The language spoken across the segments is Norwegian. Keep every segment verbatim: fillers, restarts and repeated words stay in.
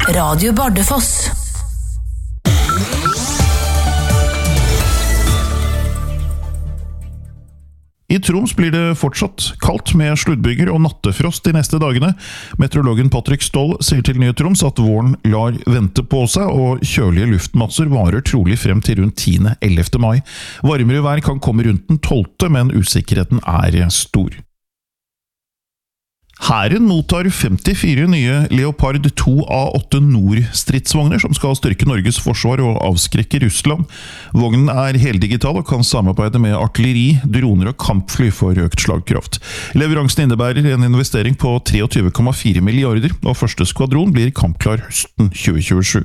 Radio Bardufoss. I Troms blir det fortsatt kaldt med sluddbyger og nattefrost de neste dagene. Meteorologen Patrick Stoll sier til Nye Troms at våren lar vente på seg, og kjølige luftmasser varer trolig frem til rundt tiende til ellevte mai. Varmere vær kan komme rundt den tolvte, men usikkerheten er stor. Hæren mottar femtifire nye Leopard to A åtte Nord-stridsvogner som skal styrke Norges forsvar og avskrekke Russland. Vognen er heldigital og kan samarbeide med artilleri, droner og kampfly for økt slagkraft. Leveransen innebærer en investering på treogtyve komma fire milliarder, og første skvadron blir kampklar høsten tjue tjuesju.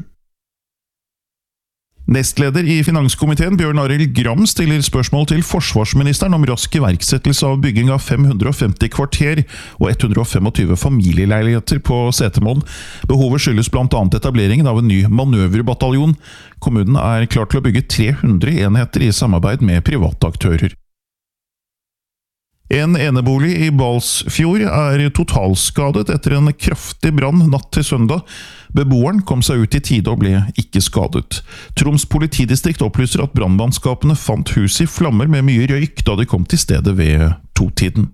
Nestleder i Finanskomiteen, Bjørn Arild Gram, stiller spørsmål til forsvarsministeren om rask iverksettelse av bygging av fem hundre og femti kvarter og ett hundre og tjuefem familieleiligheter på Setermoen. Behovet skyldes blant annet etableringen av en ny manøverbataljon. Kommunen er klar til å bygge tre hundre enheter i samarbeid med private aktører. En enebolig i Balsfjord er totalskadet etter en kraftig brann natt til søndag. Beboeren kom seg ut i tide og ble ikke skadet. Troms politidistrikt opplyser at brannmannskapene fant huset i flammer med mye røyk da de kom til stedet ved to-tiden.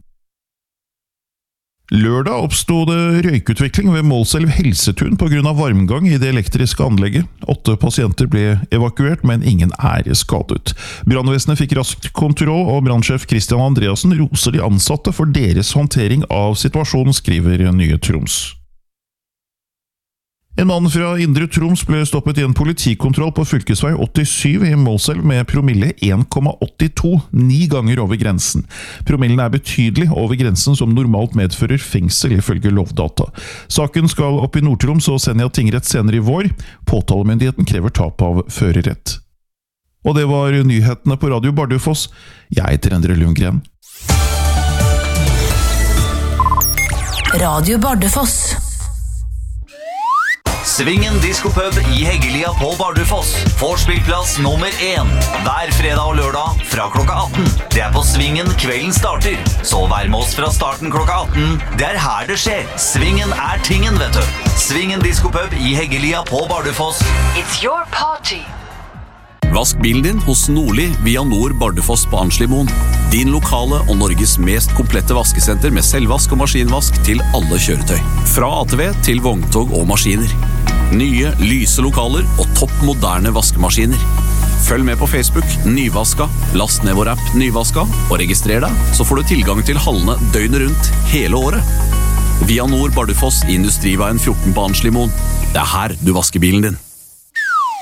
Lørdag oppstod det røykutvikling ved Målselv Helsetun på grunn av varmgang i det elektriske anlegget. Åtte pasienter ble evakuert, men ingen er skadet. Brannvesenet fikk raskt kontroll, og brannsjef Christian Andreassen roser de ansatte for deres håndtering av situasjonen, skriver Nye Troms. En mann fra Indre Troms ble stoppet i en politikontroll på fylkesvei åttisyv i Målselv med promille en komma åttito, ni ganger over grensen. Promillen er betydelig over grensen som normalt medfører fengsel ifølge Lovdata. Saken skal opp i Nord-Troms og Senja tingrett senere i vår. Påtalemyndigheten krever tap av førerrett. Og det var nyhetene på Radio Bardufoss. Jeg heter Endre Lundgren. Radio Bardufoss. Svingen Diskopub i Heggelia på Bardufoss får spillplass nummer én hver fredag og lørdag fra klokka atten. Det er på Svingen kvelden starter, så vær med oss fra starten klokka atten. Det er her det skjer. Svingen er tingen, vet du. Svingen Diskopub i Heggelia på Bardufoss. It's your party. Vask bilen din hos Nordli via Nord Bardufoss på Arnslimoen. Din lokale og Norges mest komplette vaskesenter med selvvask og maskinvask til alle kjøretøy. Fra A T V til vogntog og maskiner. Nye, lyse lokaler og topp moderne vaskemaskiner. Følg med på Facebook, Nyvaska, last ned vår app Nyvaska og registrer deg, så får du tilgang til hallene døgnet rundt hele året. Via Nord Bardufoss i Industriveien fjorten på Arnslimoen. Det er her du vasker bilen din.